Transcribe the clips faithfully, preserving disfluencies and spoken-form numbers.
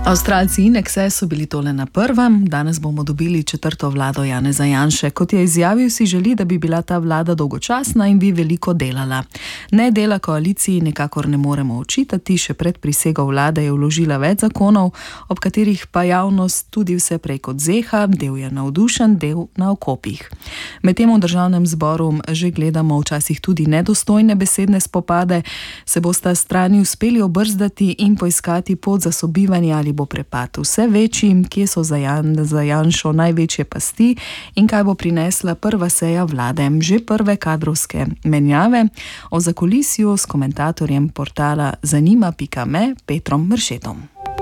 Avstralci in Excess so bili tole na prvem, danes bomo dobili četrto vlado Janeza Janše. Kot je izjavil, si želi, da bi bila ta vlada dolgočasna in bi veliko delala. Ne dela koaliciji nikakor ne moremo očitati, še pred prisego vlade je vložila več zakonov, ob katerih pa javnost tudi vse prej kot zeha, del je navdušen, del na okopih. Medtem v državnem zboru že gledamo včasih tudi nedostojne besedne spopade, se bosta strani uspeli obrzdati in poiskati pot za sobivanje ali bo prepad vse večji, kje so za, Jan, za Janšo največje pasti in kaj bo prinesla prva seja vlade, že prve kadrovske menjave. O zakulisju s komentatorjem portala zanima pika me Petrom Mršetom.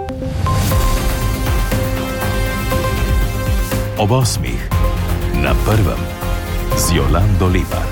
Ob osmih na prvem z Jolando Lepar.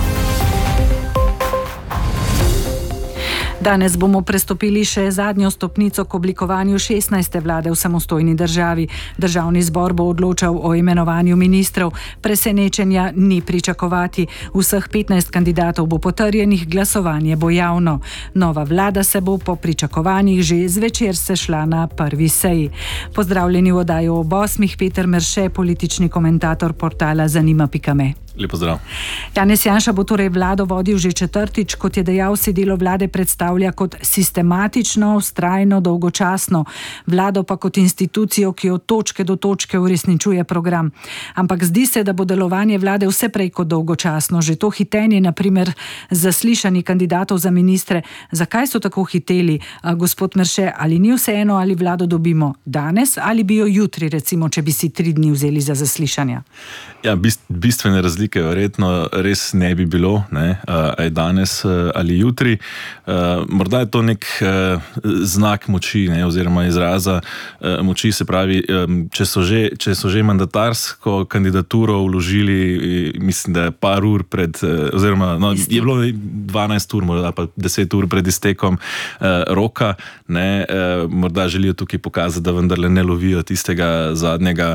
Danes bomo prestopili še zadnjo stopnico k oblikovanju šestnajste vlade v samostojni državi. Državni zbor bo odločal o imenovanju ministrov. Presenečenja ni pričakovati. Vseh petnajst kandidatov bo potrjenih, glasovanje bo javno. Nova vlada se bo po pričakovanjih že zvečer sešla na prvi seji. Pozdravljeni v oddaji ob osmih, Peter Mrše, politični komentator portala zanima pika me. Lepo zdrav. Janez Janša bo torej vlado vodil že četrtič, kot je dejal, si delo vlade predstavlja kot sistematično, vztrajno, dolgočasno, vlado pa kot institucijo, ki od točke do točke uresničuje program. Ampak zdi se, da bo delovanje vlade vse prej kot dolgočasno. Že to hitenje, na primer zaslišanji kandidatov za ministre. Zakaj so tako hiteli? Gospod Mrše, ali ni vseeno, ali vlado dobimo danes ali bi jo jutri, recimo, če bi si tri dni vzeli za zaslišanja? Ja, bistvene razlike verjetno res ne bi bilo, ne, aj danes ali jutri. Morda je to nek znak moči, ne, oziroma izraza moči, se pravi, če so že, če so že mandatarsko kandidaturo vložili, mislim, da je par ur pred, oziroma no, je bilo dvanajst ur, morda pa deset ur pred iztekom roka, ne, morda želijo tukaj pokazati, da vendarle ne lovijo tistega zadnjega,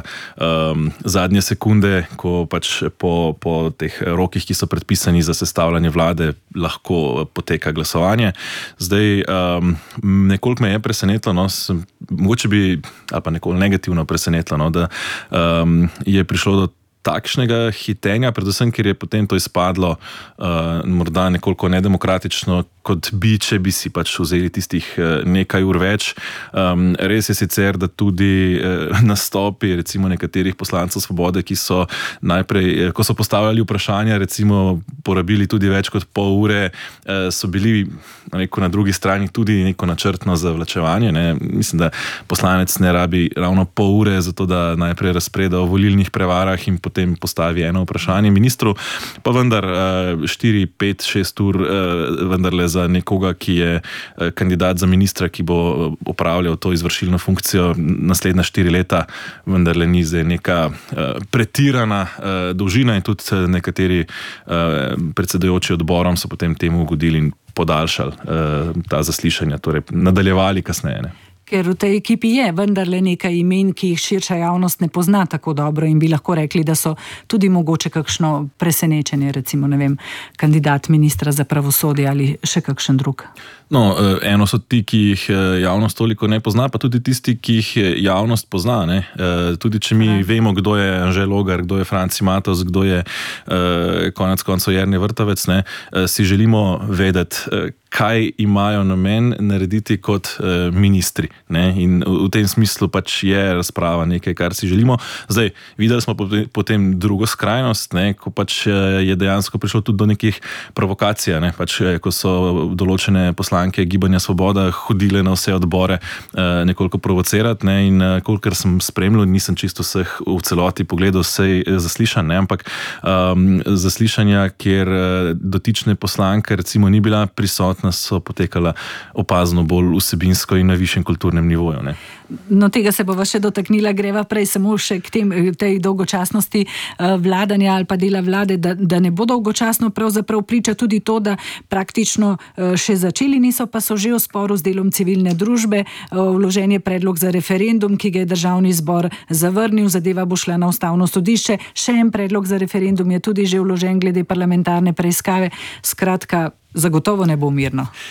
zadnje sekunde, ko pač po, po teh rokih, ki so predpisani za sestavljanje vlade, lahko poteka glasovanje. Zdaj, um, nekoliko me je presenetilo, no, sem, mogoče bi, ali pa nekoliko negativno presenetilo, no, da um, je prišlo do takšnega hitenja, predvsem, ker je potem to izpadlo uh, morda nekoliko nedemokratično, kot bi, če bi si pač vzeli tistih uh, nekaj ur več. Um, res je sicer, da tudi uh, nastopi recimo nekaterih poslancev Svobode, ki so najprej, ko so postavljali vprašanja, recimo porabili tudi več kot pol ure, uh, so bili neko na drugi strani tudi neko načrtno zavlačevanje. Ne? Mislim, da poslanec ne rabi ravno pol ure za to, da najprej razpreda o volilnih prevarah in potem postavi eno vprašanje ministru, pa vendar štiri, pet, šest ur vendarle za nekoga, ki je kandidat za ministra, ki bo opravljal to izvršilno funkcijo naslednja štiri leta, vendarle ni zdaj neka pretirana dolžina in tudi nekateri predsedujoči odborom so potem temu ugodili in podaljšali ta zaslišanja, torej nadaljevali kasneje. Ne? Ker v tej ekipi je vendarle nekaj imen, ki jih širša javnost ne pozna tako dobro in bi lahko rekli, da so tudi mogoče kakšno presenečenje, recimo, ne vem, kandidat ministra za pravosodje ali še kakšen drug. No, eno so ti, ki jih javnost toliko ne pozna, pa tudi tisti, ki jih javnost pozna. Ne? Tudi če mi ne. vemo, kdo je Anže Logar, kdo je Franci Matos, kdo je konec koncev Jernej Vrtovec, ne? Si želimo vedeti, kaj imajo namen narediti kot uh, ministri. Ne? In v, v tem smislu pač je razprava nekaj, kar si želimo. Zdaj, videli smo potem drugo skrajnost, ne? Ko pač je dejansko prišlo tudi do nekih provokacij, ne? Pač, ko so določene poslanke Gibanja Svoboda hodile na vse odbore uh, nekoliko provocirati, ne? In uh, kolikor sem spremljal, nisem čisto vseh v celoti pogledal vsej zaslišanj, ne? Ampak um, zaslišanja, kjer uh, dotične poslanke recimo ni bila prisotna, so potekala opazno bolj vsebinsko in na višjem kulturnem nivoju. Ne? No, tega se bova še dotaknila, greva prej samo še k tem, tej dolgočasnosti vladanja ali pa dela vlade, da, da ne bo dolgočasno, pravzaprav priča tudi to, da praktično še začeli niso, pa so že v sporu z delom civilne družbe. Vložen je predlog za referendum, ki ga je državni zbor zavrnil, zadeva bo šla na ustavno sodišče. Še en predlog za referendum je tudi že vložen glede parlamentarne preiskave. Skratka, zagotovo ne bo mirno.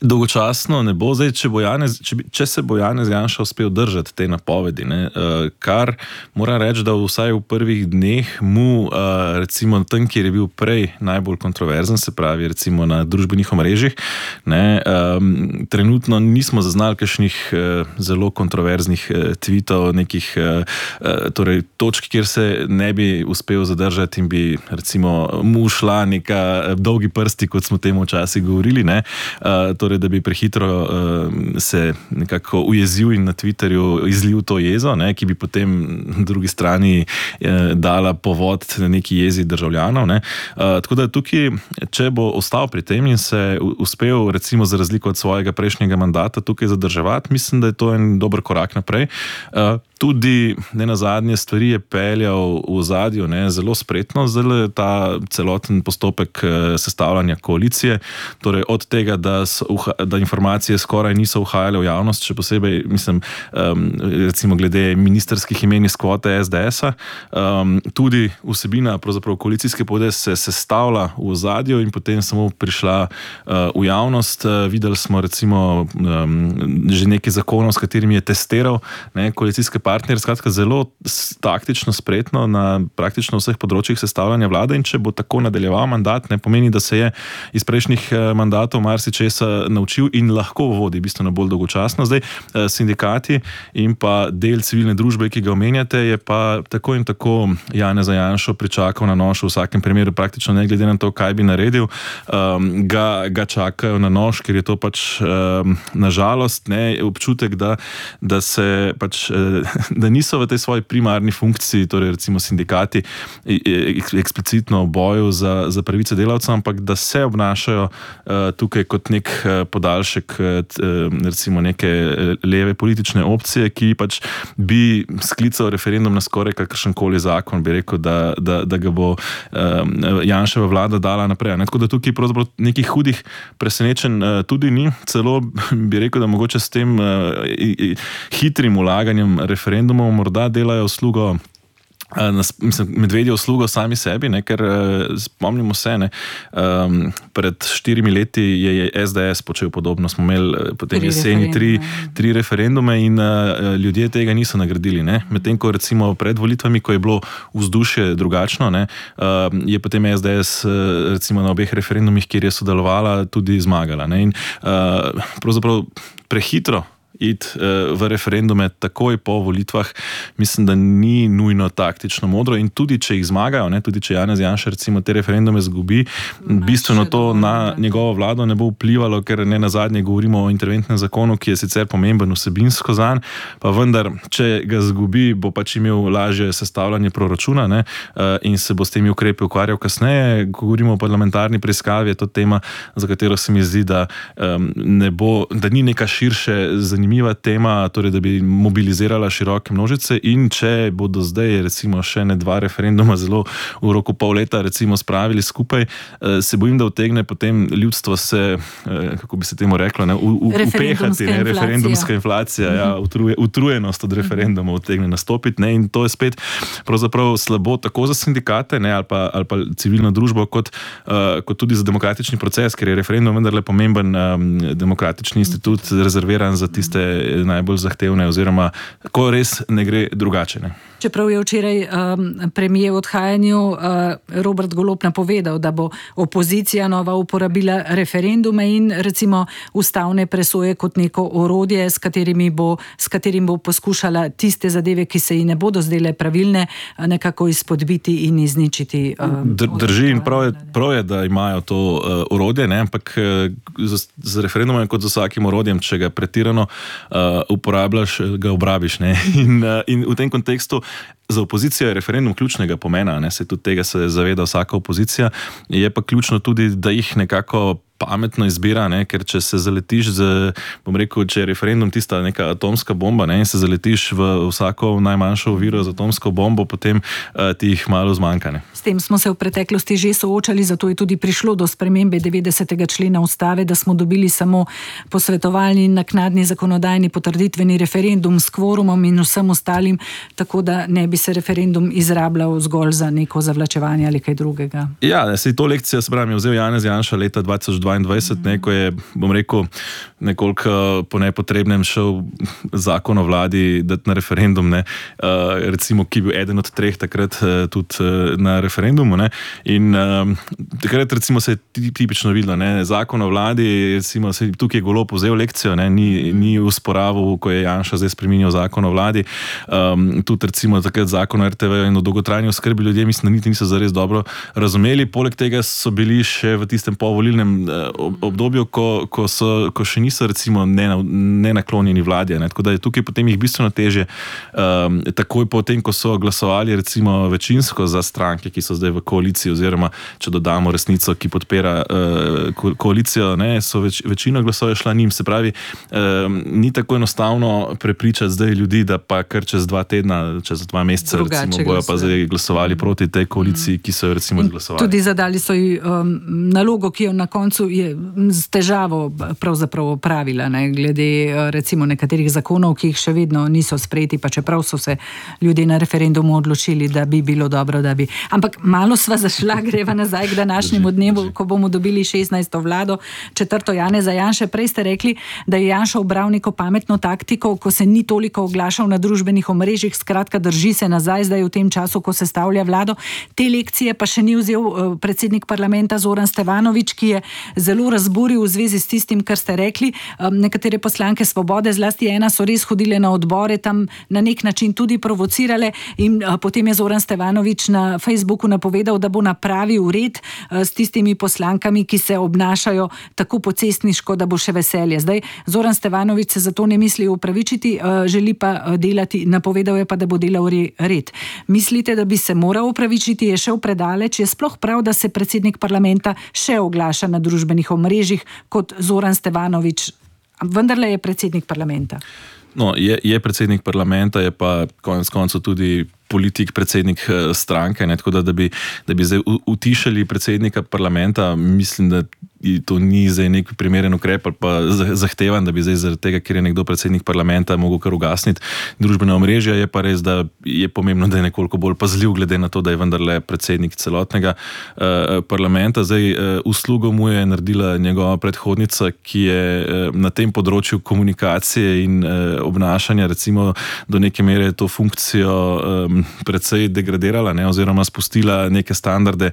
Dolgočasno ne bo. Zdaj, če, bo Janez, če, bi, če se bo Janez Janša uspel držati te napovedi, ne, uh, kar moram reči, da vsaj v prvih dneh mu, uh, recimo tam, kjer je bil prej najbolj kontroverzen, se pravi recimo na družbenih omrežjih, ne, um, trenutno nismo zaznali kakšnih uh, zelo kontroverznih uh, tweetov, nekih uh, uh, torej, točk, kjer se ne bi uspel zadržati in bi recimo mu šla neka dolgi prsti, kot smo temu včasih govorili, ne, uh, torej da bi prehitro uh, se nekako ujezil in na Twitterju izlil to jezo, ne, ki bi potem na drugi strani uh, dala povod na neki jezi državljanov. Ne. Uh, tako da tukaj, če bo ostal pri tem in se uspel recimo za razliko od svojega prejšnjega mandata tukaj zadrževati, mislim, da je to en dober korak naprej. Uh, Tudi ne nazadnje stvari je peljal v ozadju, ne, zelo spretno, zelo ta celoten postopek sestavljanja koalicije, torej od tega, da, so, da informacije skoraj niso uhajale v javnost, še posebej, mislim, um, recimo glede ministerskih imen iz kvote es de es-a, um, tudi vsebina pravzaprav koalicijske pogodbe se sestavlja v ozadju in potem samo prišla uh, v javnost. Uh, videli smo recimo um, že nekaj zakonov, s katerimi je testiral, ne, koalicijske partije, partner, skratka zelo taktično, spretno na praktično vseh področjih sestavljanja vlade, in če bo tako nadaljeval mandat, ne pomeni, da se je iz prejšnjih mandatov marsičesa naučil in lahko vodi bistveno bolj dolgočasno. Zdaj, sindikati in pa del civilne družbe, ki ga omenjate, je pa tako in tako Janeza Janšo pričakal na nož v vsakem primeru, praktično ne glede na to, kaj bi naredil, um, ga, ga čakajo na nož, ker je to pač um, nažalost ne, občutek, da, da se pač da niso v tej svoji primarni funkciji, torej recimo sindikati, eksplicitno v boju za, za pravice delavcev, ampak da se obnašajo uh, tukaj kot nek uh, podaljšek uh, recimo neke leve politične opcije, ki pač bi sklical referendum na skoraj kakršenkoli zakon, bi rekel, da, da, da ga bo um, Janševa vlada dala naprej. Ne? Tako da tukaj pravzaprav nekih hudih presenečenj uh, tudi ni, celo bi rekel, da mogoče s tem uh, hitrim ulaganjem referendumov morda delajo uslugo, mislim, medvedjo uslugo sami sebi, ne, ker spomnimo se, ne, um, pred štirimi leti je, je es de es počel podobno, smo imeli potem tri jeseni tri, tri referendume in uh, ljudje tega niso nagradili, ne, medtem ko recimo pred volitvami, ko je bilo vzdušje drugačno, ne, uh, je potem es de es uh, recimo na obeh referendumih, kjer je sodelovala, tudi zmagala, ne, in uh, pravzaprav prehitro iti uh, v referendume takoj po volitvah, mislim, da ni nujno taktično modro, in tudi če jih zmagajo, ne, tudi če Janez Janša recimo te referendume zgubi, bistveno to na njegovo vlado ne bo vplivalo, ker ne nazadnje govorimo o interventnem zakonu, ki je sicer pomemben vsebinsko zanj, pa vendar, če ga zgubi, bo pač imel lažje sestavljanje proračuna, ne, uh, in se bo s temi ukrepi ukvarjal kasneje. Ko govorimo o parlamentarni preiskavi, je to tema, za katero se mi zdi, da, um, ne bo, da ni neka širše zanimiva tema, torej da bi mobilizirala široke množice, in če bodo zdaj recimo še ne dva referenduma zelo v roku pol leta recimo spravili skupaj, se bojim, da utegne potem ljudstvo se, kako bi se temu reklo, ne, upehati, ne, referendumska inflacija, ja, utruje, utrujenost od referendumov utegne nastopiti, ne, in to je spet pravzaprav slabo tako za sindikate, ne, ali pa, ali pa civilno družbo, kot, uh, kot tudi za demokratični proces, ker je referendum vendarle pomemben um, demokratični institut, rezerviran za tiste najbolj zahtevne, oziroma ko res ne gre drugače. Ne. Čeprav je včeraj um, premijer v odhajanju uh, Robert Golob napovedal, da bo opozicija nova uporabila referendume in recimo ustavne presoje kot neko orodje, s, bo, s katerim bo poskušala tiste zadeve, ki se ji ne bodo zdele pravilne, nekako izpodbiti in izničiti. Um, Drži in prav je, prav je, da imajo to uh, orodje, ne? Ampak uh, z, z referendumom je kot z vsakim orodjem, če ga pretirano uh, uporabljaš, ga obrabiš. Ne? In, uh, in v tem kontekstu za opozicijo je referendum ključnega pomena, ne? Se tudi tega se zaveda vsaka opozicija, je pa ključno tudi, da jih nekako pametno izbira, ne? Ker če se zaletiš z, bom rekel, če je referendum tista neka atomska bomba, ne? In se zaletiš v vsako najmanjšo oviro z atomsko bombo, potem uh, ti jih malo zmanjka. Ne? S tem smo se v preteklosti že soočali, zato je tudi prišlo do spremembe devetdesetega člena ustave, da smo dobili samo posvetovalni in naknadni zakonodajni potrditveni referendum s kvorumom in vsem ostalim, tako da ne bi se referendum izrabljal zgolj za neko zavlačevanje ali kaj drugega. Ja, se to lekcijo, se pravi, je vzel Janez Janša leta dva tisoč dva dvaindvajset, ne, ko je, bom rekel, nekoliko po nepotrebnem šel zakon o vladi dati na referendum, ne, uh, recimo, ki je bil eden od treh takrat uh, tudi uh, na referendumu, ne, in um, takrat recimo se je tipično videlo, ne, zakon o vladi, recimo, se, tukaj je Golob vzel lekcijo, ne, ni, ni usporavil, ko je Janša zdaj spreminjal zakon o vladi, um, tudi recimo takrat zakon o er te ve in o dolgotrajni oskrbi ljudje, mislim, da niti niso zares dobro razumeli, poleg tega so bili še v tistem povolilnem uh, obdobju, ko, ko, so, ko še niso recimo nenaklonjeni ne vladi, ne, tako da je tukaj potem jih bistveno teže, um, takoj potem, ko so glasovali recimo večinsko za stranke, ki so zdaj v koaliciji, oziroma če dodamo resnico, ki podpira uh, ko, koalicijo, ne, so več, večina glasov je šla njim, se pravi, um, ni tako enostavno prepričati zdaj ljudi, da pa kar čez dva tedna, čez dva meseca recimo bojo pa zdaj glasovali proti tej koaliciji, ki so jo recimo izglasovali. Tudi zadali so ji um, nalogo, ki jo na koncu je z težavo pravzaprav opravila, ne, glede recimo nekaterih zakonov, ki jih še vedno niso sprejeti, pa čeprav so se ljudje na referendumu odločili, da bi bilo dobro, da bi. Ampak malo sva zašla, greva nazaj k današnjemu dnevu, ko bomo dobili šestnajsto vlado, četrto Janeza Janše. Prej ste rekli, da je Janša ubral neko pametno taktiko, ko se ni toliko oglašal na družbenih omrežjih, skratka drži se nazaj zdaj v tem času, ko se stavlja vlado. Te lekcije pa še ni vzel predsednik parlamenta Zoran Stevanovič, ki je zelo razburil v zvezi s tistim, kar ste rekli. Nekatere poslanke Svobode, zlasti ena, so res hodile na odbore, tam na nek način tudi provocirale in potem je Zoran Stevanovič na Facebooku napovedal, da bo napravil red s tistimi poslankami, ki se obnašajo tako pocestniško, da bo še veselje. Zdaj, Zoran Stevanovič se zato ne misli upravičiti, želi pa delati, napovedal je pa, da bo delal red. Mislite, da bi se moral upravičiti, je šel predaleč, je sploh prav, da se predsednik parlamenta še oglaša na družbenih omrežjih kot Zoran Stevanovič, vendarle je predsednik parlamenta. No, je, je predsednik parlamenta, je pa konec koncev tudi politik, predsednik stranke, ne, tako da, da bi, da bi zdaj utišali predsednika parlamenta, mislim, da to ni zdaj nek primeren ukrep ali pa zahtevan, da bi zdaj zaradi tega, ker je nekdo predsednik parlamenta, mogel kar ugasniti družbena omrežja, je pa res, da je pomembno, da je nekoliko bolj pazljiv, glede na to, da je vendarle predsednik celotnega uh, parlamenta. Zdaj, uh, uslugo mu je naredila njegova predhodnica, ki je uh, na tem področju komunikacije in uh, obnašanja, recimo do neke mere to funkcijo um, precej degradirala, ne, oziroma spustila neke standarde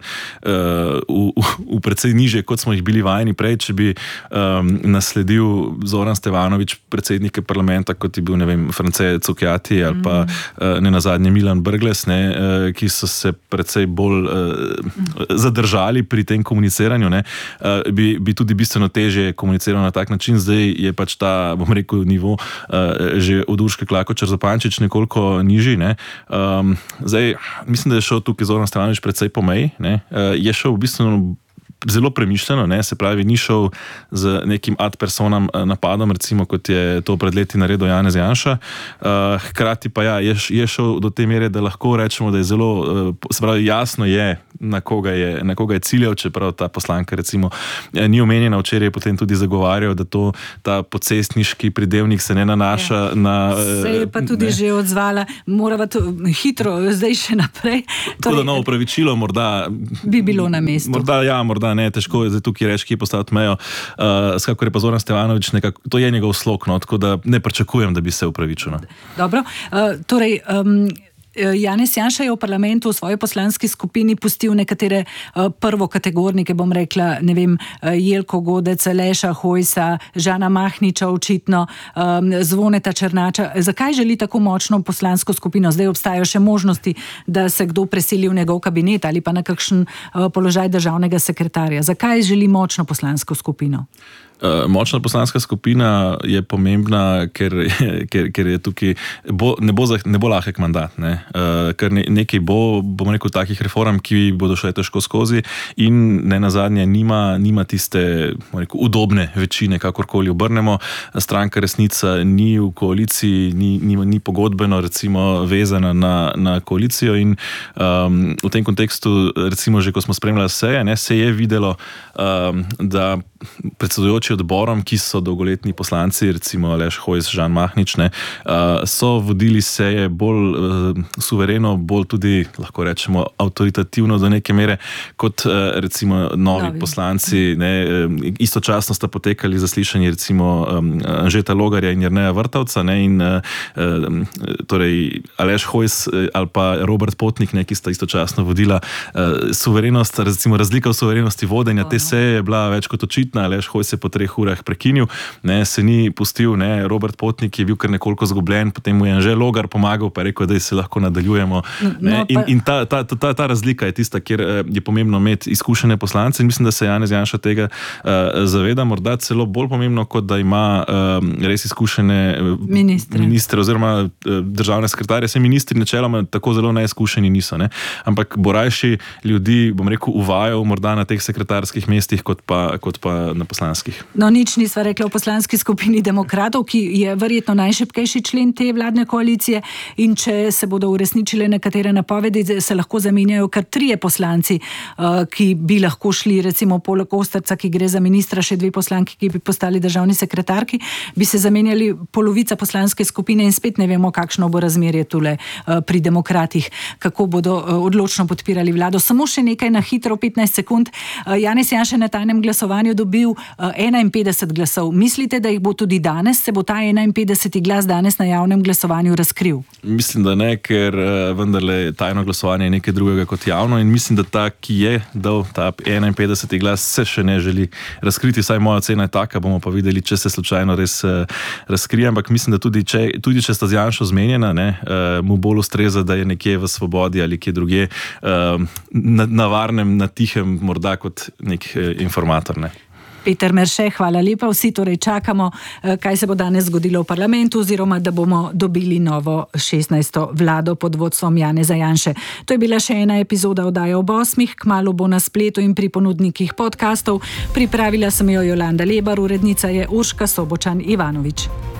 uh, v, v precej niže, kot smo jih bili vajeni prej, če bi um, nasledil Zoran Stevanovič predsednike parlamenta, kot je bil, ne vem, France Cukjati ali pa mm. uh, ne nazadnje Milan Brglez, ne, uh, ki so se precej bolj uh, zadržali pri tem komuniciranju, ne, uh, bi, bi tudi bistveno teže komuniciral na tak način. Zdaj je pač ta, bom rekel, nivo uh, že od Urške Klakočar Zupančič nekoliko nižji, ne. Um, zdaj, mislim, da je šel tukaj Zoran Stevanovič precej po meji, ne, uh, je šel v bistvu zelo premišljeno, ne, se pravi, ni šel z nekim ad personam napadom, recimo, kot je to pred leti naredil Janez Janša. Uh, hkrati pa ja, je, je šel do te mere, da lahko rečemo, da je zelo, uh, se pravi, jasno je, na koga je, na koga je ciljal, čeprav ta poslanka, recimo, ni omenjena, včeraj je potem tudi zagovarjal, da to, ta pocestniški pridevnik se ne nanaša ja. na... Uh, se je pa tudi ne. že odzvala, morava to hitro, zdaj še naprej. Tako da novo pravičilo morda... Bi bilo na mestu. Morda, ja, morda ne, težko je zdaj tukaj reči, ki je postaviti mejo. Uh, skakor je pa Zoran Stevanovič, nekako, to je njegov slog, no, tako da ne pričakujem, da bi se upravičil. No. Dobro, uh, torej... Um, Janez Janša je v parlamentu v svoji poslanski skupini pustil nekatere uh, prvokategornike, bom rekla, ne vem, uh, Jelko Godec, Leša Hojsa, Žana Mahniča očitno, um, Zvoneta Černača. Zakaj želi tako močno poslansko skupino? Zdaj obstajajo še možnosti, da se kdo preseli v njegov kabinet ali pa na kakšen uh, položaj državnega sekretarja. Zakaj želi močno poslansko skupino? Uh, močna poslanska skupina je pomembna, ker, ker, ker je tukaj, bo, ne, bo, ne bo lahek mandat, ne? Uh, ker ne, nekaj bo, bomo rekel, takih reform, ki bodo šle težko skozi in ne nazadnje nima, nima tiste, bomo rekel, udobne večine, kakorkoli obrnemo. Stranka Resnica ni v koaliciji, ni, ni, ni pogodbeno, recimo, vezana na, na koalicijo in um, v tem kontekstu, recimo, že ko smo spremljali seje, ne, se je videlo, um, da predsedujoči največjim odborom, ki so dolgoletni poslanci, recimo Aleš Hojs, Žan Mahnič, ne, so vodili seje bolj suvereno, bolj tudi, lahko rečemo, avtoritativno do neke mere, kot recimo novi, novi. poslanci. Ne, istočasno sta potekali zaslišanje recimo Anžeta Logarja in Jerneja Vrtavca, ne, in torej Aleš Hojs ali pa Robert Potnik, ne, ki sta istočasno vodila suverenost, recimo razlika v suverenosti vodenja te seje je bila več kot očitna. Aleš Hojs je po treh urah prekinil, ne, se ni pustil, ne, Robert Potnik je bil kar nekoliko zgubljen, potem mu je Anže Logar pomagal, pa je rekel, da se lahko nadaljujemo. Ne, no, in in ta, ta, ta, ta razlika je tista, kjer je pomembno imeti izkušene poslance in mislim, da se Janez Janša tega uh, zaveda, morda celo bolj pomembno, kot da ima uh, res izkušene ministre, ministre oziroma uh, državne sekretarje. Se ministri načeloma tako zelo neizkušeni niso, ne? Ampak bo rajši ljudi, bom rekel, uvajal morda na teh sekretarskih mestih, kot pa, kot pa na poslanskih. No, nič nisva rekla o poslanski skupini demokratov, ki je verjetno najšibkejši člen te vladne koalicije in če se bodo uresničile nekatere napovedi, se lahko zamenjajo kar trije poslanci, uh, ki bi lahko šli, recimo poleg Osterca, ki gre za ministra, še dve poslanki, ki bi postali državni sekretarki, bi se zamenjali polovica poslanske skupine in spet ne vemo, kakšno bo razmerje tule uh, pri demokratih, kako bodo uh, odločno podpirali vlado. Samo še nekaj na hitro, petnajst sekund. Uh, Janez Janša na tajnem glasovanju dobil uh, enainpetdeset glasov. Mislite, da jih bo tudi danes? Se bo ta enainpetdeseti glas danes na javnem glasovanju razkril? Mislim, da ne, ker uh, vendarle tajno glasovanje je nekaj drugega kot javno in mislim, da ta, ki je dal ta enainpetdeseti glas, se še ne želi razkriti. Vsaj moja ocena je taka, bomo pa videli, če se slučajno res uh, razkrije. Ampak mislim, da tudi če, tudi če sta z Janšo zmenjena, ne, uh, mu bolj ustreza, da je nekje v Svobodi ali kje drugje uh, na, na varnem, na tihem, morda kot nek uh, informator. Ne. Peter Merše, hvala lepa. Vsi torej čakamo, kaj se bo danes zgodilo v parlamentu oziroma, da bomo dobili novo šestnajsto vlado pod vodstvom Janeza Janše. To je bila še ena epizoda oddaje ob osmih, kmalu bo na spletu in pri ponudnikih podkastov. Pripravila sem jo Jolanda Lebar, urednica je Urška Sobočan Ivanovič.